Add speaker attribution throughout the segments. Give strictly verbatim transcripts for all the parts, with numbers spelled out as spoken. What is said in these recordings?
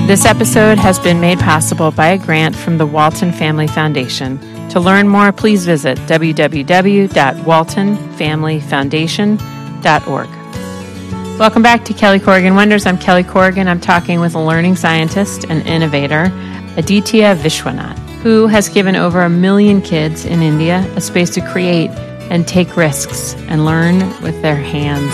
Speaker 1: This episode has been made possible by a grant from the Walton Family Foundation. To learn more, please visit w w w dot walton family foundation dot org. Welcome back to Kelly Corrigan Wonders. I'm Kelly Corrigan. I'm talking with a learning scientist and innovator, Aditya Vishwanath, who has given over a million kids in India a space to create and take risks and learn with their hands.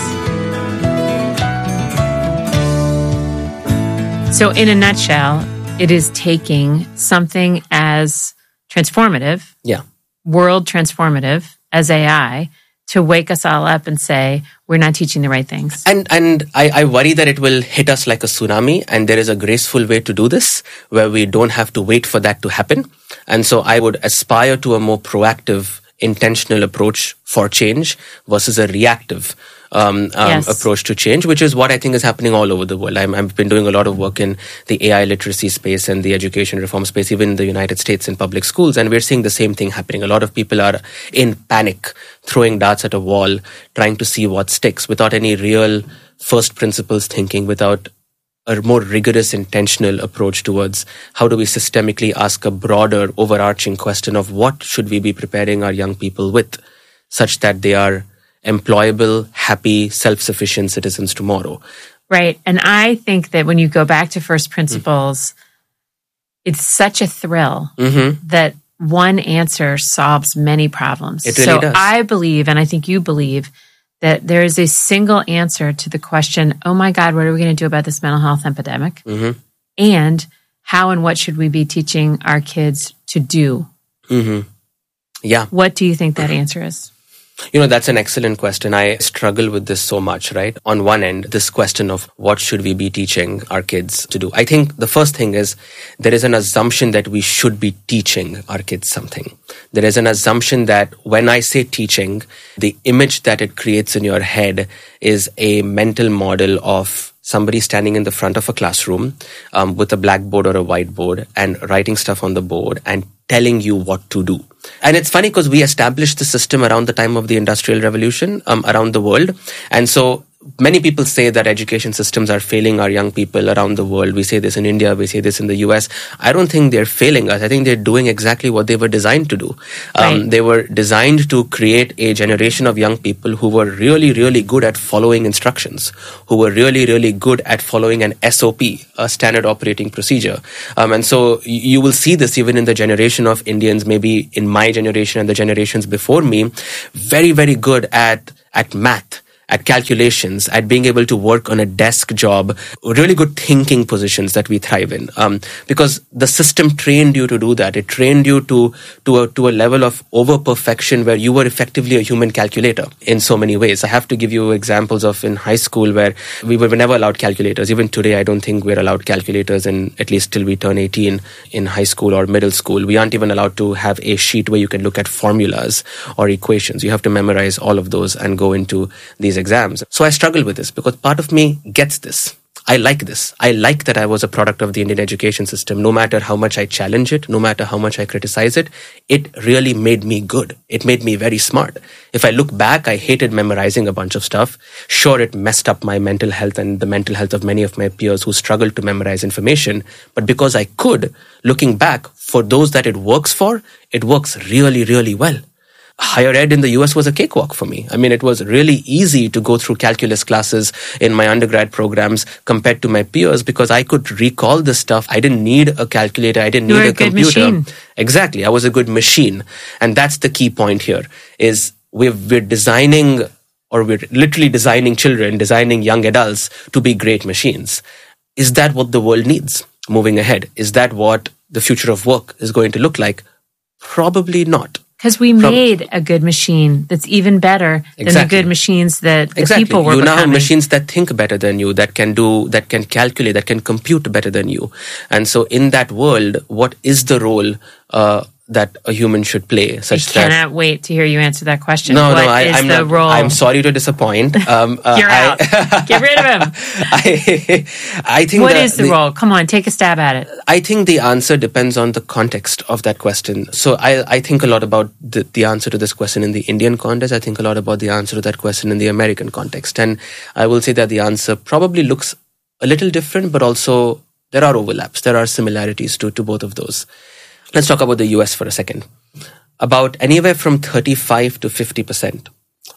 Speaker 1: So in a nutshell, it is taking something as transformative,
Speaker 2: yeah,
Speaker 1: world transformative as A I, to wake us all up and say, we're not teaching the right things.
Speaker 2: And and I, I worry that it will hit us like a tsunami, and there is a graceful way to do this where we don't have to wait for that to happen. And so I would aspire to a more proactive, intentional approach for change versus a reactive um, um,
Speaker 1: yes.
Speaker 2: approach to change, which is what I think is happening all over the world. I'm, I've been doing a lot of work in the A I literacy space and the education reform space, even in the United States in public schools. And we're seeing the same thing happening. A lot of people are in panic, throwing darts at a wall, trying to see what sticks without any real first principles thinking, without a more rigorous, intentional approach towards how do we systemically ask a broader, overarching question of what should we be preparing our young people with, such that they are employable, happy, self-sufficient citizens tomorrow.
Speaker 1: Right. And I think that when you go back to first principles, mm-hmm. it's such a thrill
Speaker 2: mm-hmm.
Speaker 1: that one answer solves many problems.
Speaker 2: It really
Speaker 1: so
Speaker 2: does.
Speaker 1: I believe, and I think you believe, that there is a single answer to the question, oh my God, what are we going to do about this mental health epidemic?
Speaker 2: Mm-hmm.
Speaker 1: And how and what should we be teaching our kids to do?
Speaker 2: Mm-hmm. Yeah.
Speaker 1: What do you think that answer is?
Speaker 2: You know, that's an excellent question. I struggle with this so much, right? On one end, this question of what should we be teaching our kids to do? I think the first thing is there is an assumption that we should be teaching our kids something. There is an assumption that when I say teaching, the image that it creates in your head is a mental model of somebody standing in the front of a classroom um, with a blackboard or a whiteboard and writing stuff on the board and telling you what to do. And it's funny because we established the system around the time of the Industrial Revolution um, around the world. And so many people say that education systems are failing our young people around the world. We say this in India, we say this in the U S. I don't think they're failing us. I think they're doing exactly what they were designed to do. Um,
Speaker 1: right.
Speaker 2: They were designed to create a generation of young people who were really, really good at following instructions, who were really, really good at following an S O P, a standard operating procedure. Um, and so you will see this even in the generation of Indians, maybe in my generation and the generations before me, very, very good at, at math, at calculations, at being able to work on a desk job, really good thinking positions that we thrive in. Um, because the system trained you to do that. It trained you to to a, to a level of over-perfection where you were effectively a human calculator in so many ways. I have to give you examples of in high school where we were never allowed calculators. Even today, I don't think we're allowed calculators, in at least till we turn eighteen in high school or middle school. We aren't even allowed to have a sheet where you can look at formulas or equations. You have to memorize all of those and go into these exams. So I struggle with this because part of me gets this. I like this. I like that I was a product of the Indian education system. No matter how much I challenge it, no matter how much I criticize it, it really made me good. It made me very smart. If I look back, I hated memorizing a bunch of stuff. Sure, it messed up my mental health and the mental health of many of my peers who struggled to memorize information. But because I could, looking back, for those that it works for, it works really, really well. Higher ed in the U S was a cakewalk for me. I mean, it was really easy to go through calculus classes in my undergrad programs compared to my peers because I could recall this stuff. I didn't need a calculator. I didn't
Speaker 1: you
Speaker 2: need
Speaker 1: were
Speaker 2: a,
Speaker 1: a good
Speaker 2: computer.
Speaker 1: Machine.
Speaker 2: Exactly. I was a good machine. And that's the key point here is we're, we're designing or we're literally designing children, designing young adults to be great machines. Is that what the world needs moving ahead? Is that what the future of work is going to look like? Probably not.
Speaker 1: Because we made a good machine that's even better than
Speaker 2: exactly.
Speaker 1: the good machines that the
Speaker 2: exactly.
Speaker 1: people were
Speaker 2: you
Speaker 1: becoming.
Speaker 2: now have machines that think better than you, that can do, that can calculate, that can compute better than you. And so in that world, what is the role uh, that a human should play? Such
Speaker 1: I cannot
Speaker 2: that,
Speaker 1: wait to hear you answer that question.
Speaker 2: No,
Speaker 1: what
Speaker 2: no, I,
Speaker 1: is
Speaker 2: I'm
Speaker 1: the
Speaker 2: not.
Speaker 1: role?
Speaker 2: I'm sorry to disappoint. Um, uh,
Speaker 1: You're out.
Speaker 2: I,
Speaker 1: Get rid of him.
Speaker 2: I, I think
Speaker 1: what
Speaker 2: the,
Speaker 1: is the, the role? Come on, take a stab at it.
Speaker 2: I think the answer depends on the context of that question. So I, I think a lot about the, the answer to this question in the Indian context. I think a lot about the answer to that question in the American context. And I will say that the answer probably looks a little different, but also There are overlaps. There are similarities to, to both of those. Let's talk about the U S for a second. About anywhere from thirty-five to fifty percent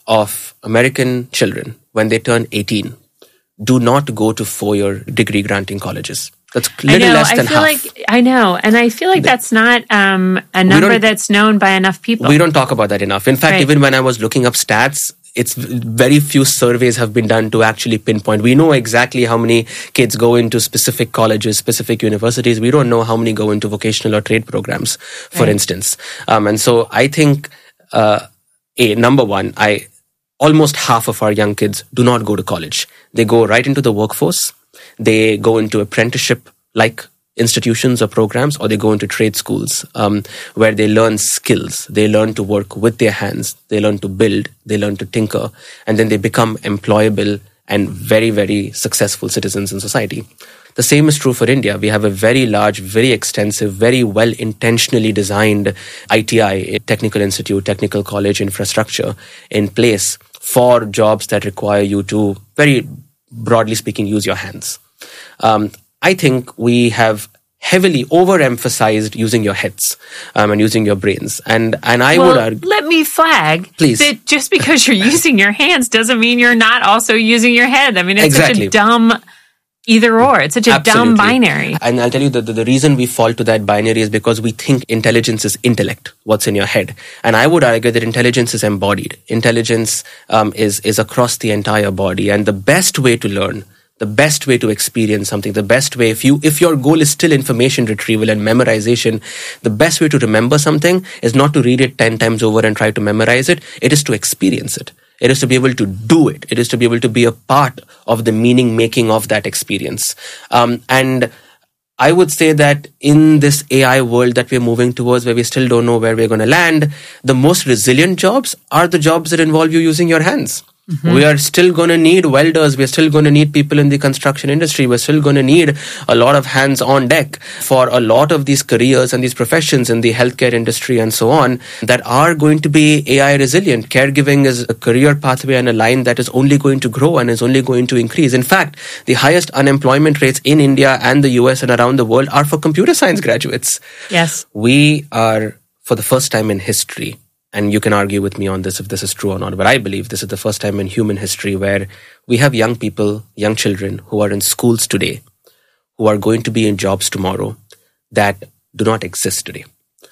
Speaker 2: of American children, when they turn eighteen, do not go to four-year degree-granting colleges. That's a little
Speaker 1: I know,
Speaker 2: less than
Speaker 1: I feel
Speaker 2: half.
Speaker 1: Like, I know. And I feel like that's not um, a number that's known by enough people.
Speaker 2: We don't talk about that enough. In fact,
Speaker 1: Right.
Speaker 2: even when I was looking up stats, it's very few surveys have been done to actually pinpoint. We know exactly how many kids go into specific colleges, specific universities. We don't know how many go into vocational or trade programs, for
Speaker 1: Right.
Speaker 2: instance. Um, and so I think, uh, a number one, I almost half of our young kids do not go to college. They go right into the workforce. They go into apprenticeship-like institutions or programs, or they go into trade schools um, where they learn skills. They learn to work with their hands. They learn to build. They learn to tinker. And then they become employable and very, very successful citizens in society. The same is true for India. We have a very large, very extensive, very well intentionally designed I T I, Technical Institute, Technical College infrastructure in place for jobs that require you to, very broadly speaking, use your hands. Um, I think we have heavily overemphasized using your heads um, and using your brains. And and I
Speaker 1: well,
Speaker 2: would argue...
Speaker 1: let me flag
Speaker 2: Please.
Speaker 1: that just because you're using your hands doesn't mean you're not also using your head. I mean, it's
Speaker 2: Exactly.
Speaker 1: such a dumb either or. It's such a dumb
Speaker 2: Absolutely.
Speaker 1: binary.
Speaker 2: And I'll tell you that the, the reason we fall to that binary is because we think intelligence is intellect, what's in your head. And I would argue that intelligence is embodied. Intelligence um, is, is across the entire body. And the best way to learn, the best way to experience something, the best way, if you if your goal is still information retrieval and memorization, the best way to remember something is not to read it ten times over and try to memorize it. It is to experience it. It is to be able to do it. It is to be able to be a part of the meaning making of that experience. Um, and I would say that in this A I world that we're moving towards, where we still don't know where we're going to land, the most resilient jobs are the jobs that involve you using your hands. Mm-hmm. We are still going to need welders. We're still going to need people in the construction industry. We're still going to need a lot of hands on deck for a lot of these careers and these professions in the healthcare industry and so on that are going to be A I resilient. Caregiving is a career pathway and a line that is only going to grow and is only going to increase. In fact, the highest unemployment rates in India and the U S and around the world are for computer science graduates.
Speaker 1: Yes.
Speaker 2: We are, for the first time in history, and you can argue with me on this if this is true or not, but I believe this is the first time in human history where we have young people, young children who are in schools today, who are going to be in jobs tomorrow that do not exist today,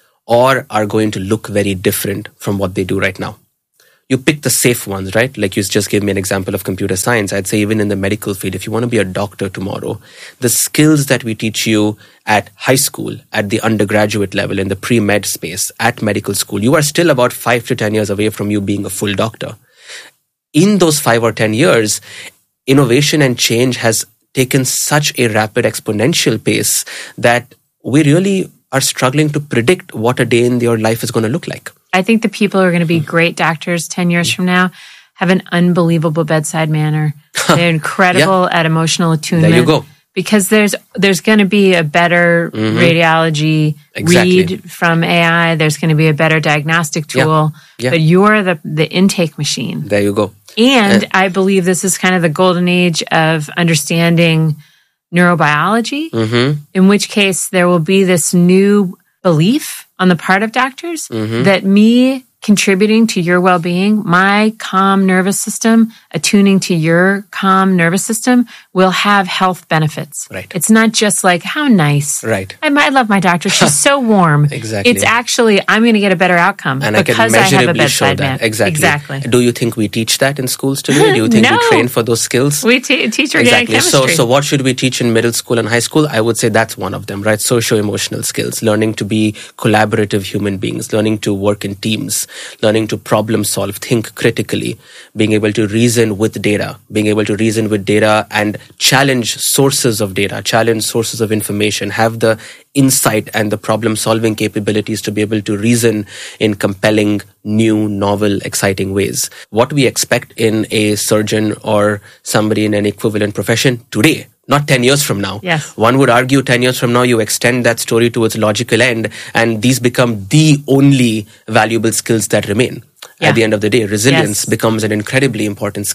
Speaker 2: or are going to look very different from what they do right now. You pick the safe ones, right? Like you just gave me an example of computer science. I'd say even in the medical field, if you want to be a doctor tomorrow, the skills that we teach you at high school, at the undergraduate level, in the pre-med space, at medical school, you are still about five to ten years away from you being a full doctor. In those five or ten years, innovation and change has taken such a rapid exponential pace that we really are struggling to predict what a day in your life is going to look like.
Speaker 1: I think the people who are going to be great doctors ten years from now have an unbelievable bedside manner. They're incredible yeah. at emotional attunement.
Speaker 2: There you go.
Speaker 1: Because there's there's going to be a better mm-hmm. radiology
Speaker 2: exactly.
Speaker 1: read from A I. There's going to be a better diagnostic tool.
Speaker 2: Yeah. Yeah.
Speaker 1: But you're the, the intake machine.
Speaker 2: There you go.
Speaker 1: And
Speaker 2: uh,
Speaker 1: I believe this is kind of the golden age of understanding neurobiology,
Speaker 2: mm-hmm.
Speaker 1: in which case there will be this new belief on the part of doctors
Speaker 2: mm-hmm.
Speaker 1: that me contributing to your well-being, my calm nervous system, attuning to your calm nervous system will have health benefits.
Speaker 2: Right.
Speaker 1: It's not just like, how nice.
Speaker 2: Right.
Speaker 1: I, I love my doctor. She's so warm.
Speaker 2: Exactly.
Speaker 1: It's actually, I'm going to get a better outcome
Speaker 2: and
Speaker 1: because
Speaker 2: I,
Speaker 1: I,
Speaker 2: can
Speaker 1: have a
Speaker 2: measurably show
Speaker 1: bedside
Speaker 2: that.
Speaker 1: man.
Speaker 2: Exactly.
Speaker 1: Exactly.
Speaker 2: Do you think we teach that in schools today? Do you think
Speaker 1: no.
Speaker 2: we train for those skills?
Speaker 1: We te- teach organic
Speaker 2: exactly.
Speaker 1: chemistry.
Speaker 2: So, so what should we teach in middle school and high school? I would say that's one of them, right? Socio-emotional skills, learning to be collaborative human beings, learning to work in teams, learning to problem solve, think critically, being able to reason with data, being able to reason with data and challenge sources of data, challenge sources of information, have the insight and the problem solving capabilities to be able to reason in compelling, new, novel, exciting ways. What we expect in a surgeon or somebody in an equivalent profession today, not ten years from now.
Speaker 1: Yes.
Speaker 2: One would argue ten years from now, you extend that story to its logical end, and these become the only valuable skills that remain.
Speaker 1: Yeah.
Speaker 2: At the end of the day, resilience
Speaker 1: yes.
Speaker 2: becomes an incredibly important skill.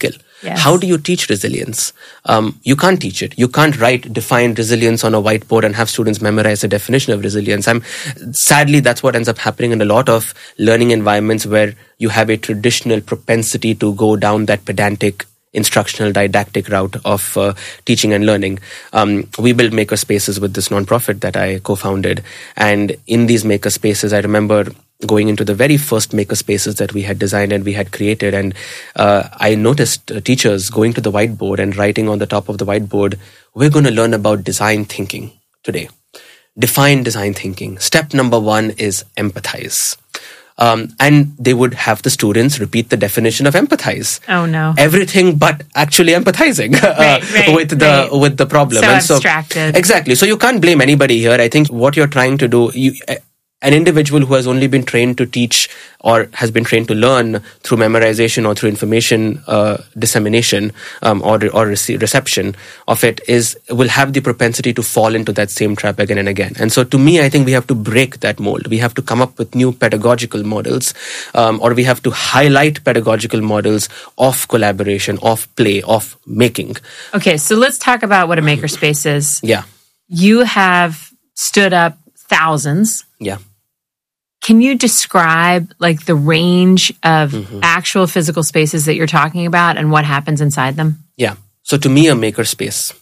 Speaker 1: Yes.
Speaker 2: How do you teach resilience? Um, you can't teach it. You can't write define resilience on a whiteboard and have students memorize the definition of resilience. I'm sadly, that's what ends up happening in a lot of learning environments where you have a traditional propensity to go down that pedantic instructional didactic route of uh, teaching and learning. Um, we build maker spaces with this nonprofit that I co-founded. And in these maker spaces, I remember going into the very first maker spaces that we had designed and we had created. And uh, I noticed uh, teachers going to the whiteboard and writing on the top of the whiteboard, we're going to learn about design thinking today. Define design thinking. Step number one is empathize. Um, and they would have the students repeat the definition of empathize.
Speaker 1: Oh no!
Speaker 2: Everything but actually empathizing uh,
Speaker 1: right, right,
Speaker 2: with the
Speaker 1: right.
Speaker 2: with the problem.
Speaker 1: So
Speaker 2: and
Speaker 1: abstracted.
Speaker 2: So, exactly. So you can't blame anybody here. I think what you're trying to do, you, an individual who has only been trained to teach or has been trained to learn through memorization or through information uh, dissemination um, or or rece- reception of it is will have the propensity to fall into that same trap again and again. And so to me, I think we have to break that mold. We have to come up with new pedagogical models um, or we have to highlight pedagogical models of collaboration, of play, of making.
Speaker 1: Okay, so let's talk about what a makerspace is.
Speaker 2: Yeah.
Speaker 1: You have stood up thousands.
Speaker 2: Yeah.
Speaker 1: Can you describe like the range of mm-hmm. actual physical spaces that you're talking about and what happens inside them?
Speaker 2: Yeah. So to me, a makerspace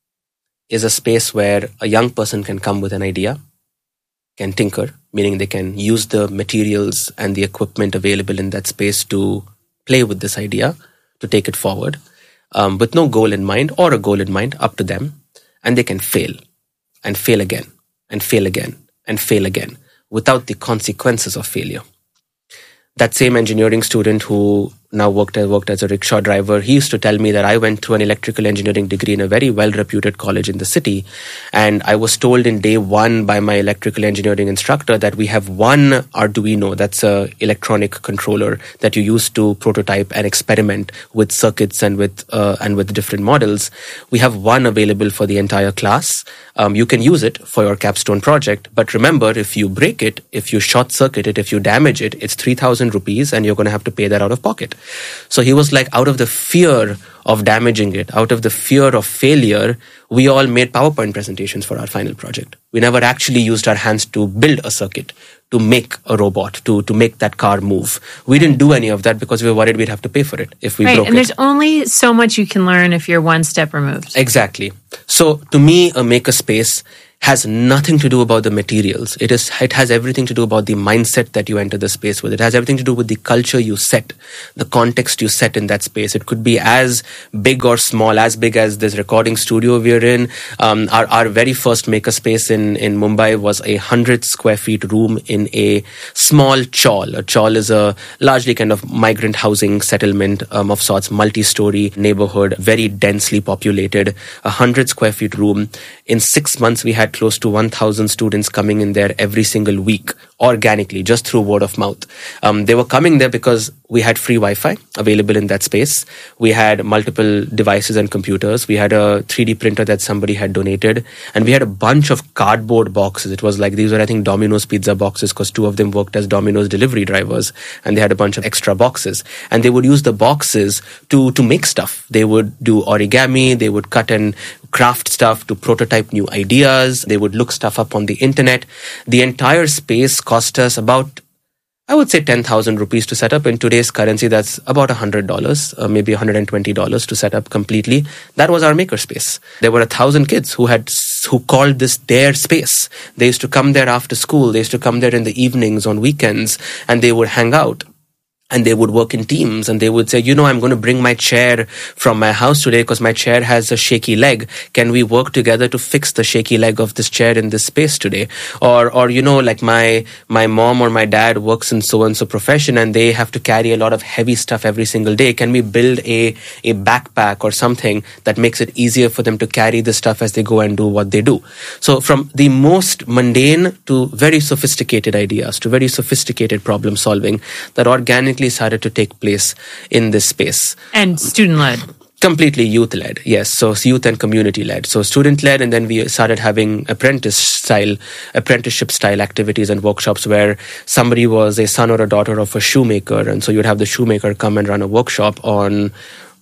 Speaker 2: is a space where a young person can come with an idea, can tinker, meaning they can use the materials and the equipment available in that space to play with this idea, to take it forward, um, with no goal in mind or a goal in mind, up to them. And they can fail and fail again and fail again and fail again, without the consequences of failure. That same engineering student who now worked as, worked as a rickshaw driver, he used to tell me that I went to an electrical engineering degree in a very well-reputed college in the city. And I was told in day one by my electrical engineering instructor that we have one Arduino, that's a electronic controller that you use to prototype and experiment with circuits and with uh, and with different models. We have one available for the entire class. Um, you can use it for your capstone project. But remember, if you break it, if you short circuit it, if you damage it, it's three thousand rupees and you're going to have to pay that out of pocket. So he was like, out of the fear of damaging it, out of the fear of failure, we all made PowerPoint presentations for our final project. We never actually used our hands to build a circuit, to make a robot, to, to make that car move. We didn't do any of that because we were worried we'd have to pay for it if we
Speaker 1: right,
Speaker 2: broke
Speaker 1: and
Speaker 2: it.
Speaker 1: And there's only so much you can learn if you're one step removed.
Speaker 2: Exactly. So to me, a makerspace has nothing to do about the materials. It is. It has everything to do about the mindset that you enter the space with. It has everything to do with the culture you set, the context you set in that space. It could be as big or small, as big as this recording studio we're in. Um, our, our very first makerspace in, in Mumbai was a hundred square feet room in a small chawl. A chawl is a largely kind of migrant housing settlement um, of sorts, multi-story neighborhood, very densely populated, a hundred square feet room. In six months, we had close to one thousand students coming in there every single week, organically, just through word of mouth. Um, they were coming there because we had free Wi-Fi available in that space. We had multiple devices and computers. We had a three D printer that somebody had donated. And we had a bunch of cardboard boxes. It was like, these were, I think, Domino's pizza boxes, because two of them worked as Domino's delivery drivers. And they had a bunch of extra boxes. And they would use the boxes to, to make stuff. They would do origami. They would cut and craft stuff to prototype new ideas. They would look stuff up on the internet. The entire space cost us about, I would say, ten thousand rupees to set up. In today's currency, that's about one hundred dollars, uh, maybe one hundred twenty dollars to set up completely. That was our makerspace. There were a thousand kids who had who called this their space. They used to come there after school. They used to come there in the evenings, on weekends, and they would hang out. And they would work in teams, and they would say, you know, I'm going to bring my chair from my house today because my chair has a shaky leg. Can we work together to fix the shaky leg of this chair in this space today? Or, or you know, like my my mom or my dad works in so-and-so profession and they have to carry a lot of heavy stuff every single day. Can we build a, a backpack or something that makes it easier for them to carry the stuff as they go and do what they do? So from the most mundane to very sophisticated ideas, to very sophisticated problem solving, that organically started to take place in this space.
Speaker 1: And student-led.
Speaker 2: Completely youth-led, yes. So youth and community-led. So student-led, and then we started having apprentice-style, apprenticeship-style activities and workshops where somebody was a son or a daughter of a shoemaker, and so you'd have the shoemaker come and run a workshop on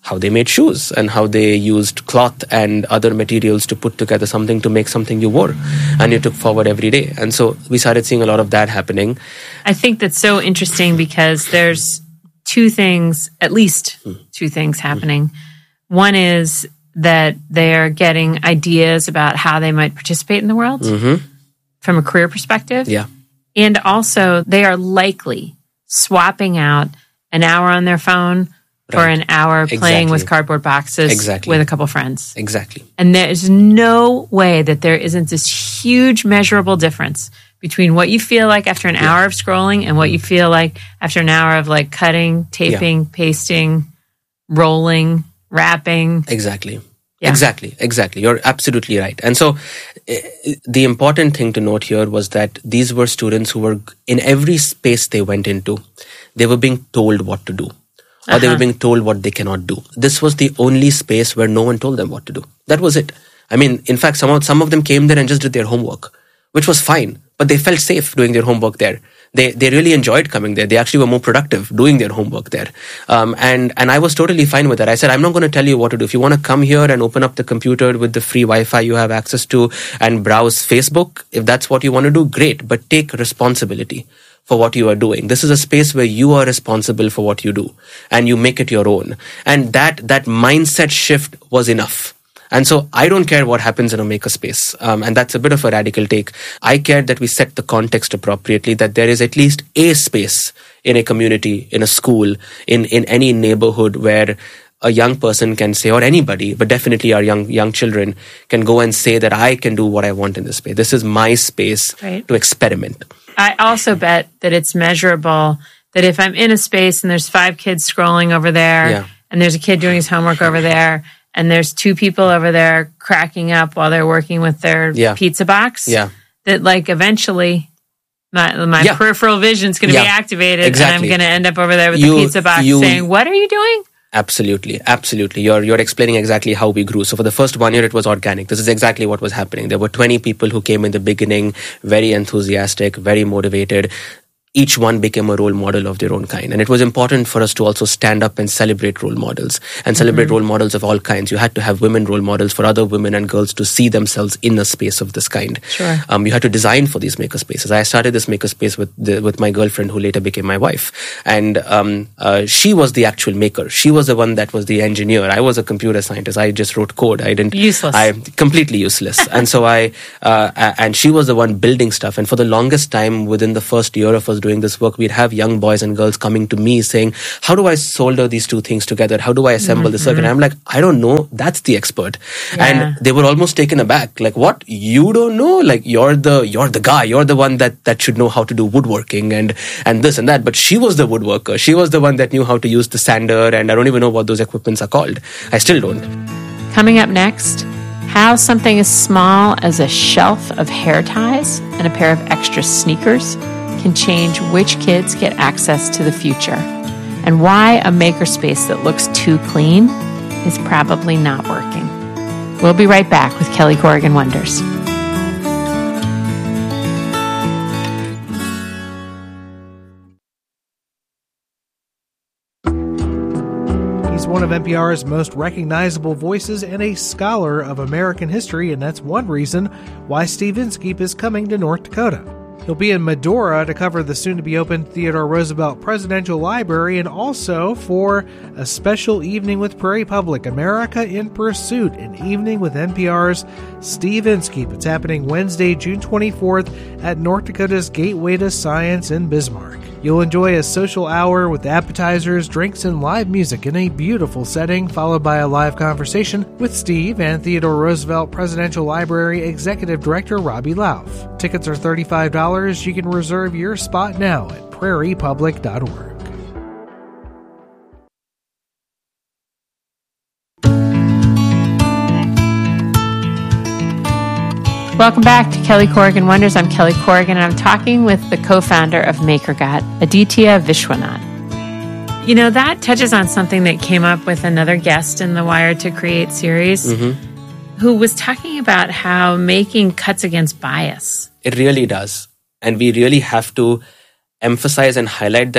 Speaker 2: how they made shoes and how they used cloth and other materials to put together something to make something you wore and you took forward every day. And so we started seeing a lot of that happening.
Speaker 1: I think that's so interesting because there's two things, at least two things happening. One is that they're getting ideas about how they might participate in the world
Speaker 2: Mm-hmm.
Speaker 1: from a career perspective.
Speaker 2: Yeah.
Speaker 1: And also they are likely swapping out an hour on their phone for
Speaker 2: Right.
Speaker 1: an hour playing
Speaker 2: Exactly.
Speaker 1: with cardboard boxes
Speaker 2: Exactly.
Speaker 1: with a couple friends.
Speaker 2: Exactly.
Speaker 1: And there's no way that there isn't this huge measurable difference between what you feel like after an hour of scrolling and what you feel like after an hour of like cutting, taping, pasting, rolling, wrapping.
Speaker 2: Exactly.
Speaker 1: Yeah.
Speaker 2: Exactly. Exactly. You're absolutely right. And so uh, the important thing to note here was that these were students who were in every space they went into, they were being told what to do. Or uh-huh. they were being told what they cannot do. This was the only space where no one told them what to do. That was it. I mean, in fact, some of, some of them came there and just did their homework, which was fine, but they felt safe doing their homework there. They they really enjoyed coming there. They actually were more productive doing their homework there. Um, and, and I was totally fine with that. I said, I'm not going to tell you what to do. If you want to come here and open up the computer with the free Wi-Fi you have access to and browse Facebook, if that's what you want to do, great, but take responsibility for what you are doing. This is a space where you are responsible for what you do and you make it your own. And that that mindset shift was enough. And so I don't care what happens in a makerspace. Um, and that's a bit of a radical take. I care that we set the context appropriately, that there is at least a space in a community, in a school, in, in any neighborhood where a young person can say, or anybody, but definitely our young young children can go and say that I can do what I want in this space. This is my space
Speaker 1: Right.
Speaker 2: to experiment.
Speaker 1: I also bet that it's measurable that if I'm in a space and there's five kids scrolling over there
Speaker 2: Yeah.
Speaker 1: and there's a kid doing his homework over there and there's two people over there cracking up while they're working with their
Speaker 2: Yeah.
Speaker 1: pizza box,
Speaker 2: Yeah.
Speaker 1: that like eventually my, my
Speaker 2: Yeah.
Speaker 1: peripheral vision is going to be
Speaker 2: Yeah.
Speaker 1: activated
Speaker 2: Exactly.
Speaker 1: and I'm going to end up over there with
Speaker 2: You-
Speaker 1: the pizza box
Speaker 2: you-
Speaker 1: saying, what are you doing?
Speaker 2: Absolutely, absolutely. You're you're explaining exactly how we grew. So for the first one year, it was organic. This is exactly what was happening. There were twenty people who came in the beginning, very enthusiastic, very motivated. Each one became a role model of their own kind. And it was important for us to also stand up and celebrate role models and celebrate mm-hmm. role models of all kinds. You had to have women role models for other women and girls to see themselves in a space of this kind.
Speaker 1: Sure.
Speaker 2: Um, you had to design for these maker spaces. I started this maker space with the, with my girlfriend who later became my wife. And um, uh, she was the actual maker. She was the one that was the engineer. I was a computer scientist. I just wrote code. I didn't...
Speaker 1: Useless.
Speaker 2: I completely useless. And so I... Uh, and she was the one building stuff. And for the longest time, within the first year of us doing this work, we'd have young boys and girls coming to me saying, how do I solder these two things together? How do I assemble mm-hmm. the circuit? And I'm like, I don't know. That's the expert. Yeah. And they were almost taken aback. Like, what? You don't know? Like, you're the you're the guy. You're the one that, that should know how to do woodworking and, and this and that. But she was the woodworker. She was the one that knew how to use the sander. And I don't even know what those equipments are called. I still don't.
Speaker 1: Coming up next, how something as small as a shelf of hair ties and a pair of extra sneakers can change which kids get access to the future, and why a makerspace that looks too clean is probably not working. We'll be right back with Kelly Corrigan Wonders.
Speaker 3: He's one of N P R's most recognizable voices and a scholar of American history, and that's one reason why Steve Inskeep is coming to North Dakota. He'll be in Medora to cover the soon-to-be-opened Theodore Roosevelt Presidential Library and also for a special evening with Prairie Public, America in Pursuit, an evening with N P R's Steve Inskeep. It's happening Wednesday, June twenty-fourth at North Dakota's Gateway to Science in Bismarck. You'll enjoy a social hour with appetizers, drinks, and live music in a beautiful setting, followed by a live conversation with Steve and Theodore Roosevelt Presidential Library Executive Director Robbie Lauf. Tickets are thirty-five dollars. You can reserve your spot now at prairie public dot org.
Speaker 1: Welcome back to Kelly Corrigan Wonders. I'm Kelly Corrigan, and I'm talking with the co-founder of MakerGot, Aditya Vishwanath. You know, that touches on something that came up with another guest in the Wired to Create series, mm-hmm. who was talking about how making cuts against bias.
Speaker 2: It really does. And we really have to emphasize and highlight that it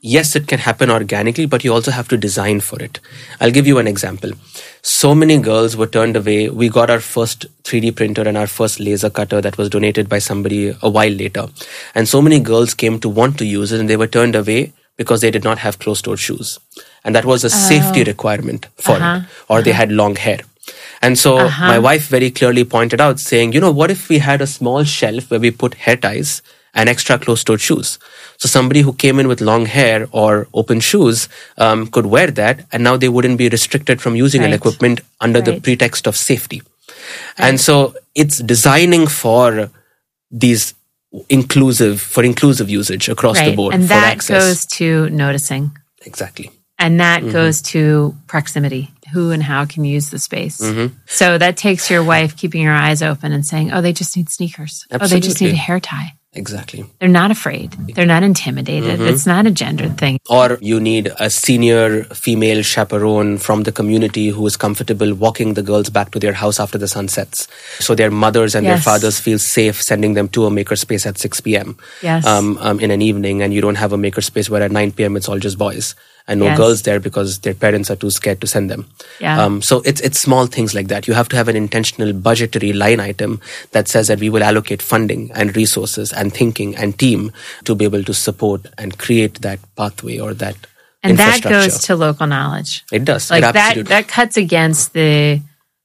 Speaker 2: yes, it can happen organically, but you also have to design for it. I'll give you an example. So many girls were turned away. We got our first three D printer and our first laser cutter that was donated by somebody a while later. And so many girls came to want to use it, and they were turned away because they did not have closed-toed shoes. And that was a oh. safety requirement for uh-huh. it. Or uh-huh. they had long hair. And so uh-huh. my wife very clearly pointed out, saying, you know, what if we had a small shelf where we put hair ties and extra closed-toed shoes? So somebody who came in with long hair or open shoes um, could wear that, and now they wouldn't be restricted from using right. an equipment under right. the pretext of safety. Right. And so it's designing for these inclusive, for inclusive usage across
Speaker 1: right.
Speaker 2: the board.
Speaker 1: And
Speaker 2: for
Speaker 1: that
Speaker 2: access.
Speaker 1: goes to noticing.
Speaker 2: Exactly.
Speaker 1: And that mm-hmm. goes to proximity. Who and how can use the space. Mm-hmm. So that takes your wife keeping her eyes open and saying, oh, they just need sneakers.
Speaker 2: Absolutely.
Speaker 1: Oh, they just need a hair tie.
Speaker 2: Exactly.
Speaker 1: They're not afraid. They're not intimidated. Mm-hmm. It's not a gendered thing.
Speaker 2: Or you need a senior female chaperone from the community who is comfortable walking the girls back to their house after the sun sets. So their mothers and yes. their fathers feel safe sending them to a makerspace at six p.m.
Speaker 1: Yes.
Speaker 2: Um, um, in an evening, and you don't have a makerspace where at nine p.m. it's all just boys. And no
Speaker 1: yes.
Speaker 2: girls there because their parents are too scared to send them.
Speaker 1: Yeah.
Speaker 2: Um, so it's it's small things like that. You have to have an intentional budgetary line item that says that we will allocate funding and resources and thinking and team to be able to support and create that pathway or that
Speaker 1: and
Speaker 2: infrastructure.
Speaker 1: And that goes to local knowledge.
Speaker 2: It does.
Speaker 1: Like
Speaker 2: it
Speaker 1: that, that cuts against the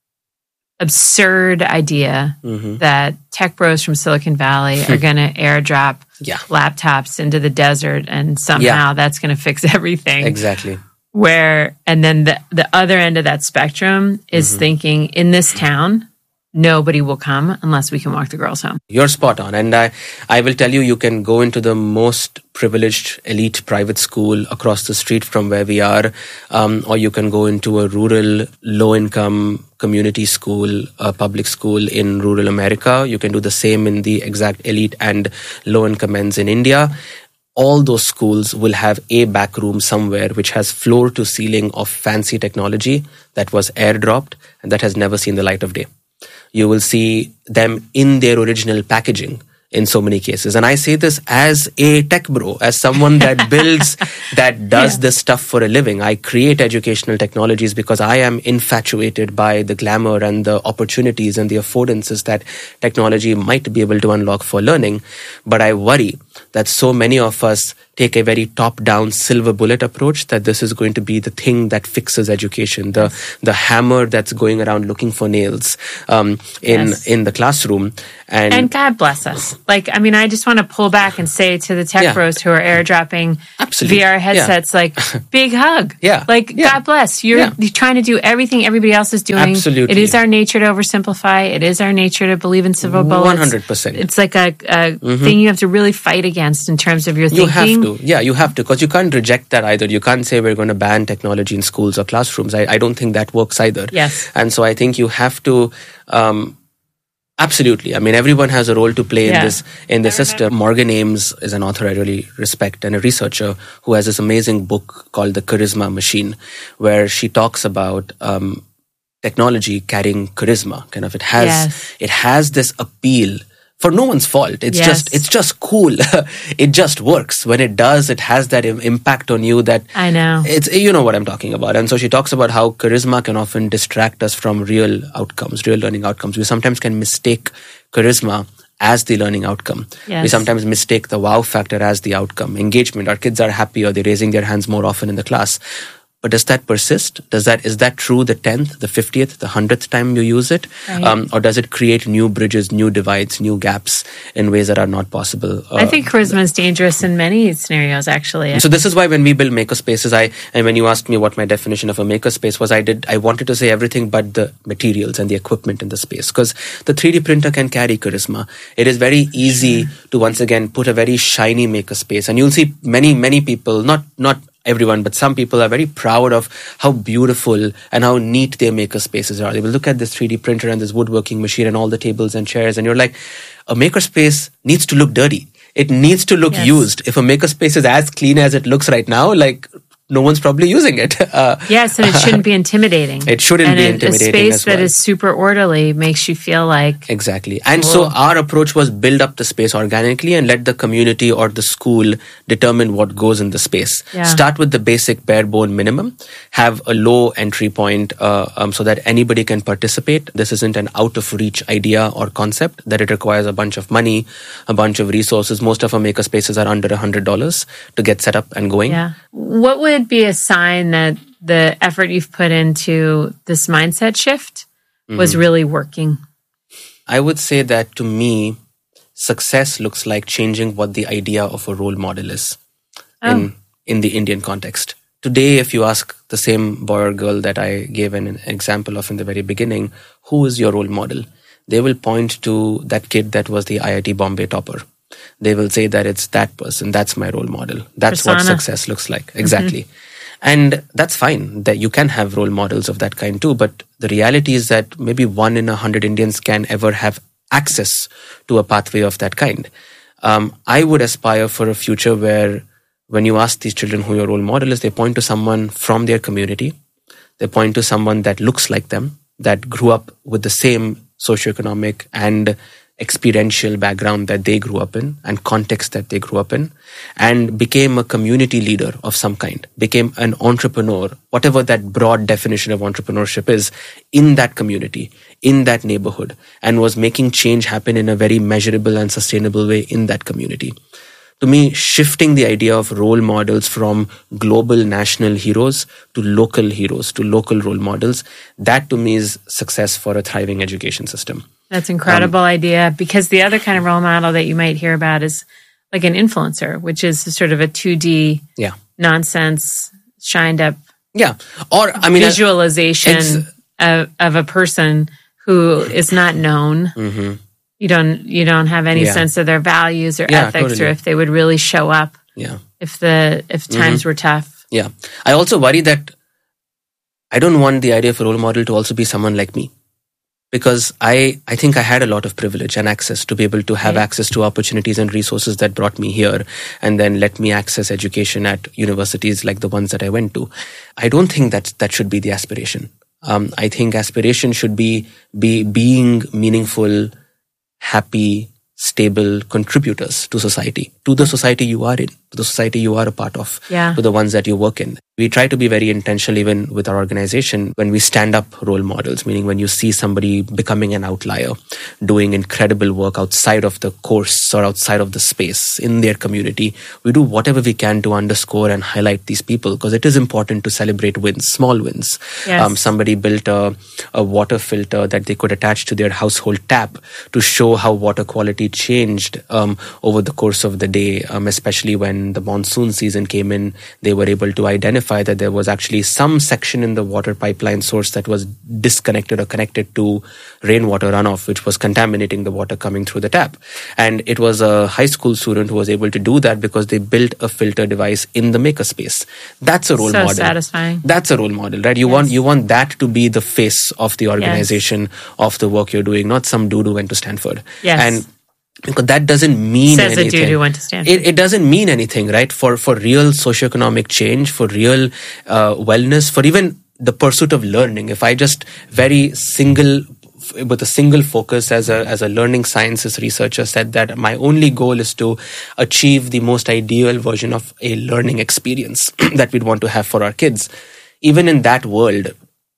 Speaker 1: absurd idea mm-hmm. that tech bros from Silicon Valley are going to airdrop
Speaker 2: yeah.
Speaker 1: laptops into the desert and somehow
Speaker 2: yeah.
Speaker 1: that's going to fix everything.
Speaker 2: Exactly.
Speaker 1: Where, and then the, the other end of that spectrum is mm-hmm. thinking in this town, nobody will come unless we can walk the girls home.
Speaker 2: You're spot on. And I, I will tell you, you can go into the most privileged elite private school across the street from where we are, um, or you can go into a rural, low-income community school, a public school in rural America. You can do the same in the exact elite and low-income ends in India. All those schools will have a back room somewhere which has floor to ceiling of fancy technology that was airdropped and that has never seen the light of day. You will see them in their original packaging in so many cases. And I say this as a tech bro, as someone that builds, that does yeah. this stuff for a living. I create educational technologies because I am infatuated by the glamour and the opportunities and the affordances that technology might be able to unlock for learning. But I worry that so many of us take a very top-down silver bullet approach, that this is going to be the thing that fixes education, the yes. the hammer that's going around looking for nails um, in yes. in the classroom. And,
Speaker 1: and God bless us. Like, I mean, I just want to pull back and say to the tech yeah. bros who are airdropping
Speaker 2: Absolutely.
Speaker 1: V R headsets, yeah. like, big hug.
Speaker 2: Yeah.
Speaker 1: Like,
Speaker 2: yeah.
Speaker 1: God bless. You're,
Speaker 2: yeah.
Speaker 1: you're trying to do everything everybody else is doing.
Speaker 2: Absolutely.
Speaker 1: It is our nature to oversimplify. It is our nature to believe in silver bullets.
Speaker 2: one hundred percent.
Speaker 1: It's like a, a mm-hmm. thing you have to really fight against in terms of your thinking.
Speaker 2: You have to. Yeah, you have to. Because you can't reject that either. You can't say we're going to ban technology in schools or classrooms. I, I don't think that works either.
Speaker 1: Yes.
Speaker 2: And so I think you have to... Um, Absolutely. I mean, everyone has a role to play yeah. in this in the system. Morgan Ames is an author I really respect and a researcher who has this amazing book called The Charisma Machine, where she talks about um, technology carrying charisma. Kind of, it has
Speaker 1: yes.
Speaker 2: it has this appeal. For no one's fault. It's
Speaker 1: yes.
Speaker 2: just it's just cool. It just works. When it does, it has that im- impact on you that...
Speaker 1: I know.
Speaker 2: It's, you know what I'm talking about. And so she talks about how charisma can often distract us from real outcomes, real learning outcomes. We sometimes can mistake charisma as the learning outcome.
Speaker 1: Yes.
Speaker 2: We sometimes mistake the wow factor as the outcome. Engagement. Our kids are happy, or they're raising their hands more often in the class. But does that persist? Does that is that true the tenth, the fiftieth, the hundredth time you use it?
Speaker 1: Right.
Speaker 2: Um, or does it create new bridges, new divides, new gaps in ways that are not possible? Uh,
Speaker 1: I think charisma is dangerous in many scenarios, actually.
Speaker 2: So this is why when we build makerspaces, I and when you asked me what my definition of a makerspace was, I did I wanted to say everything but the materials and the equipment in the space, because the three D printer can carry charisma. It is very easy sure. to once again put a very shiny makerspace, and you'll see many many people, not not. everyone, but some people are very proud of how beautiful and how neat their maker spaces are. They will look at this three D printer and this woodworking machine and all the tables and chairs, and you're like, a maker space needs to look dirty. It needs to look
Speaker 1: yes.
Speaker 2: used. If a maker space is as clean as it looks right now, like, no one's probably using it. Uh,
Speaker 1: yes, and it shouldn't be intimidating.
Speaker 2: It shouldn't
Speaker 1: and
Speaker 2: be
Speaker 1: a,
Speaker 2: intimidating
Speaker 1: a space
Speaker 2: as well.
Speaker 1: that is super orderly makes you feel like...
Speaker 2: Exactly. And
Speaker 1: cool.
Speaker 2: so our approach was build up the space organically and let the community or the school determine what goes in the space.
Speaker 1: Yeah.
Speaker 2: Start with the basic bare bone minimum. Have a low entry point uh, um, so that anybody can participate. This isn't an out of reach idea or concept that it requires a bunch of money, a bunch of resources. Most of our maker spaces are under one hundred dollars to get set up and going.
Speaker 1: Yeah. What would be a sign that the effort you've put into this mindset shift was mm-hmm. really working?
Speaker 2: I would say that to me, success looks like changing what the idea of a role model is oh. in, in the Indian context. Today, if you ask the same boy or girl that I gave an, an example of in the very beginning, who is your role model? They will point to that kid that was the I I T Bombay topper. They will say that it's that person. That's my role model. That's Persona. What success looks like. Exactly. Mm-hmm. And that's fine that you can have role models of that kind too. But the reality is that maybe one in a hundred Indians can ever have access to a pathway of that kind. Um, I would aspire for a future where when you ask these children who your role model is, they point to someone from their community. They point to someone that looks like them, that grew up with the same socioeconomic and experiential background that they grew up in and context that they grew up in, and became a community leader of some kind, became an entrepreneur, whatever that broad definition of entrepreneurship is, in that community, in that neighborhood, and was making change happen in a very measurable and sustainable way in that community. To me, shifting the idea of role models from global national heroes to local heroes, to local role models, that to me is success for a thriving education system.
Speaker 1: That's an incredible um, idea, because the other kind of role model that you might hear about is like an influencer, which is sort of a two D
Speaker 2: yeah.
Speaker 1: nonsense, shined up
Speaker 2: yeah. or I mean,
Speaker 1: visualization
Speaker 2: ex-
Speaker 1: of, of a person who is not known.
Speaker 2: Mm-hmm.
Speaker 1: You don't you don't have any
Speaker 2: yeah.
Speaker 1: sense of their values or
Speaker 2: yeah,
Speaker 1: ethics,
Speaker 2: totally.
Speaker 1: or if they would really show up
Speaker 2: yeah.
Speaker 1: if the if times
Speaker 2: mm-hmm.
Speaker 1: were tough.
Speaker 2: Yeah. I also worry that I don't want the idea of a role model to also be someone like me. Because I, I think I had a lot of privilege and access to be able to have
Speaker 1: right.
Speaker 2: access to opportunities and resources that brought me here and then let me access education at universities like the ones that I went to. I don't think that that should be the aspiration. Um, I think aspiration should be, be being meaningful, happy, stable contributors to society, to the society you are in, to the society you are a part of,
Speaker 1: yeah.
Speaker 2: to the ones that you work in. We try to be very intentional even with our organization when we stand up role models, meaning when you see somebody becoming an outlier, doing incredible work outside of the course or outside of the space in their community. We do whatever we can to underscore and highlight these people, because it is important to celebrate wins, small wins.
Speaker 1: Yes.
Speaker 2: Um, somebody built a, a water filter that they could attach to their household tap to show how water quality changed um, over the course of the day, um, especially when the monsoon season came in. They were able to identify that there was actually some section in the water pipeline source that was disconnected or connected to rainwater runoff, which was contaminating the water coming through the tap. And it was a high school student who was able to do that because they built a filter device in the makerspace. That's a role
Speaker 1: so
Speaker 2: model.
Speaker 1: So satisfying.
Speaker 2: That's a role model, right? You yes. want you want that to be the face of the organization, yes. of the work you're doing, not some dude who went to Stanford.
Speaker 1: Yes.
Speaker 2: And because that doesn't mean
Speaker 1: Says
Speaker 2: anything.
Speaker 1: A dude who went to Stanford.
Speaker 2: It, it doesn't mean anything, right? For for real socioeconomic change, for real uh, wellness, for even the pursuit of learning. If I just very single, with a single focus as a as a learning sciences researcher said that my only goal is to achieve the most ideal version of a learning experience that we'd want to have for our kids. Even in that world,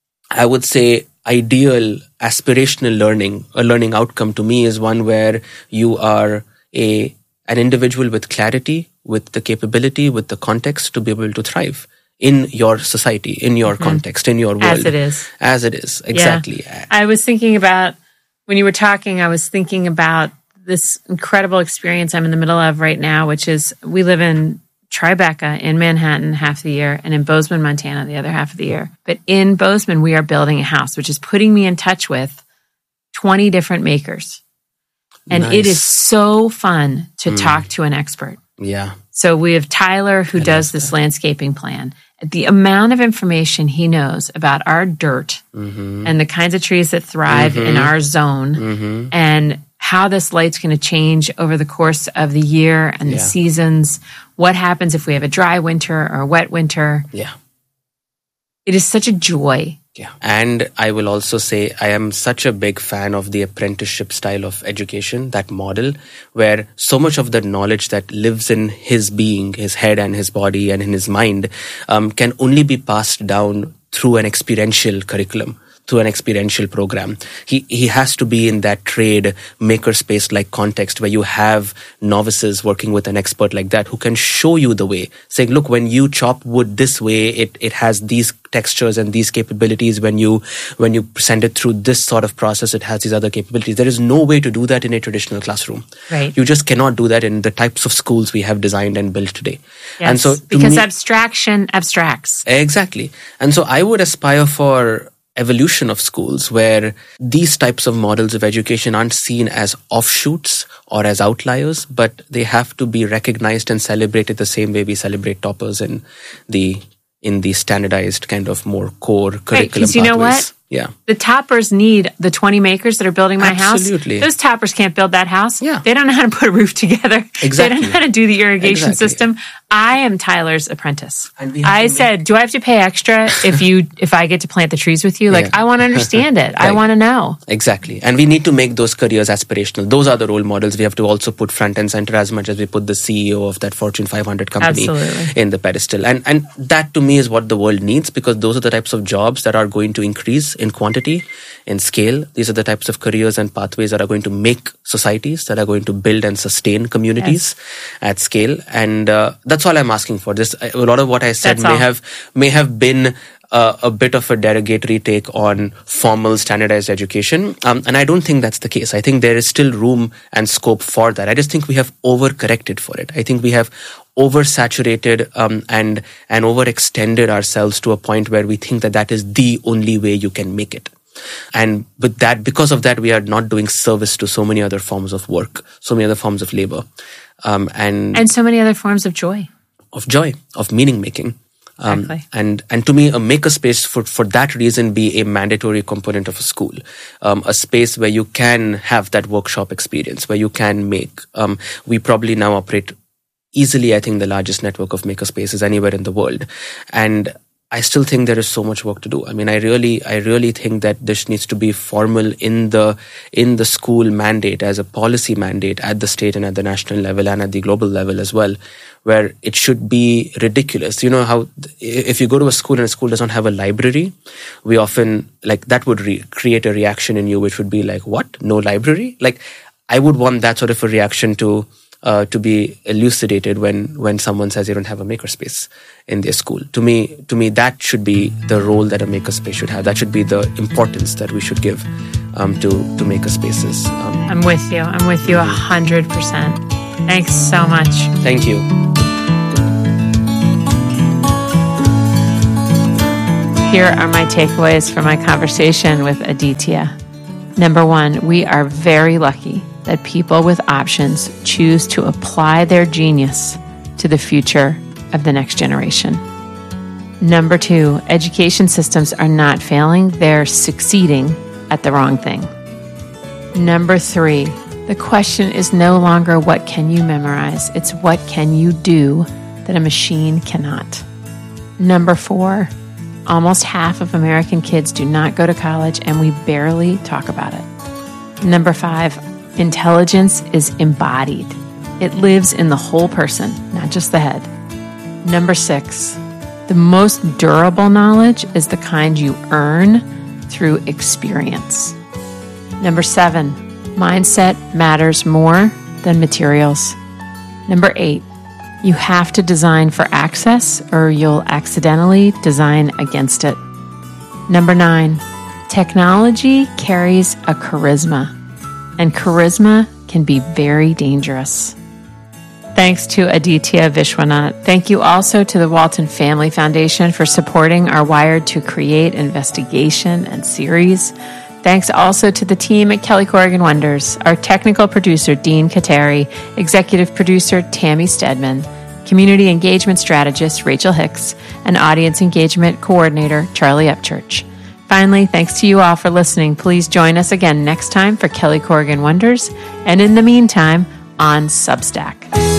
Speaker 2: I would say ideal aspirational learning, a learning outcome to me is one where you are a an individual with clarity, with the capability, with the context to be able to thrive in your society, in your mm-hmm. context, in your world.
Speaker 1: As it is.
Speaker 2: As it is, exactly.
Speaker 1: Yeah. I was thinking about, when you were talking, I was thinking about this incredible experience I'm in the middle of right now, which is we live in Tribeca in Manhattan half the year and in Bozeman, Montana the other half of the year. But in Bozeman, we are building a house, which is putting me in touch with twenty different makers. And nice. It is so fun to mm. talk to an expert.
Speaker 2: Yeah.
Speaker 1: So we have Tyler who I does this that. landscaping plan. The amount of information he knows about our dirt
Speaker 2: mm-hmm.
Speaker 1: and the kinds of trees that thrive
Speaker 2: mm-hmm.
Speaker 1: in our zone
Speaker 2: mm-hmm.
Speaker 1: and how this light's going to change over the course of the year and the
Speaker 2: Yeah.
Speaker 1: seasons. What happens if we have a dry winter or a wet winter?
Speaker 2: Yeah.
Speaker 1: It is such a joy.
Speaker 2: Yeah. And I will also say I am such a big fan of the apprenticeship style of education, that model where so much of the knowledge that lives in his being, his head and his body and in his mind, um, can only be passed down through an experiential curriculum, through an experiential program. He he has to be in that trade makerspace like context where you have novices working with an expert like that who can show you the way, saying, look, when you chop wood this way, it it has these textures and these capabilities. When you when you send it through this sort of process, it has these other capabilities. There is no way to do that in a traditional classroom.
Speaker 1: Right.
Speaker 2: You just cannot do that in the types of schools we have designed and built today.
Speaker 1: Yes,
Speaker 2: and so to
Speaker 1: because
Speaker 2: me-
Speaker 1: abstraction abstracts.
Speaker 2: Exactly. And so I would aspire for evolution of schools where these types of models of education aren't seen as offshoots or as outliers, but they have to be recognized and celebrated the same way we celebrate toppers in the in the standardized kind of more core curriculum
Speaker 1: 'cause you know
Speaker 2: pathways.
Speaker 1: what?
Speaker 2: Yeah.
Speaker 1: The toppers need the twenty makers that are building my
Speaker 2: Absolutely.
Speaker 1: house. Those toppers can't build that house.
Speaker 2: Yeah.
Speaker 1: They don't know how to put a roof together.
Speaker 2: Exactly.
Speaker 1: They don't know how to do the irrigation
Speaker 2: Exactly.
Speaker 1: system. I am Tyler's apprentice.
Speaker 2: And we have
Speaker 1: I
Speaker 2: to
Speaker 1: said, do I have to pay extra if you if I get to plant the trees with you? Like,
Speaker 2: Yeah.
Speaker 1: I want to understand it. I
Speaker 2: Right.
Speaker 1: want to know.
Speaker 2: Exactly. And we need to make those careers aspirational. Those are the role models. We have to also put front and center as much as we put the C E O of that Fortune five hundred company
Speaker 1: Absolutely.
Speaker 2: in the pedestal. And and that to me is what the world needs, because those are the types of jobs that are going to increase in quantity, in scale. These are the types of careers and pathways that are going to make societies, that are going to build and sustain communities at scale. And uh, that's all I'm asking for. This a lot of what I said
Speaker 1: That's
Speaker 2: may
Speaker 1: all.
Speaker 2: have may have been Uh, a bit of a derogatory take on formal standardized education. Um, and I don't think that's the case. I think there is still room and scope for that. I just think we have overcorrected for it. I think we have oversaturated um, and, and overextended ourselves to a point where we think that that is the only way you can make it. And with that, because of that, we are not doing service to so many other forms of work, so many other forms of labor, um, and,
Speaker 1: And so many other forms of joy.
Speaker 2: of joy, of meaning making. Um,
Speaker 1: Exactly.
Speaker 2: and and to me, a makerspace for for that reason be a mandatory component of a school, um, a space where you can have that workshop experience, where you can make. Um, we probably now operate easily, I think, the largest network of makerspaces anywhere in the world, and I still think there is so much work to do. I mean, I really, I really think that this needs to be formal in the in the school mandate as a policy mandate at the state and at the national level and at the global level as well, where it should be ridiculous. You know how if you go to a school and a school does not have a library, we often like that would re- create a reaction in you, which would be like, "What? No library?" Like, I would want that sort of a reaction to. Uh, to be elucidated when when someone says you don't have a makerspace in their school. To me, to me, that should be the role that a makerspace should have. That should be the importance that we should give um, to to makerspaces. Um,
Speaker 1: I'm with you. I'm with you a hundred percent. Thanks so much.
Speaker 2: thank you.
Speaker 1: Here are my takeaways from my conversation with Aditya. Number one, we are very lucky that people with options choose to apply their genius to the future of the next generation. Number two, education systems are not failing, they're succeeding at the wrong thing. Number three, the question is no longer what can you memorize, it's what can you do that a machine cannot. Number four, almost half of American kids do not go to college and we barely talk about it. Number five, intelligence is embodied. It lives in the whole person, not just the head. Number six, the most durable knowledge is the kind you earn through experience. Number seven, mindset matters more than materials. Number eight, you have to design for access or you'll accidentally design against it. Number nine, technology carries a charisma. And charisma can be very dangerous. Thanks to Aditya Vishwanath. Thank you also to the Walton Family Foundation for supporting our Wired to Create investigation and series. Thanks also to the team at Kelly Corrigan Wonders, our technical producer, Dean Kateri, executive producer, Tammy Stedman, community engagement strategist, Rachel Hicks, and audience engagement coordinator, Charlie Upchurch. Finally, thanks to you all for listening. Please join us again next time for Kelly Corrigan Wonders, and in the meantime, on Substack.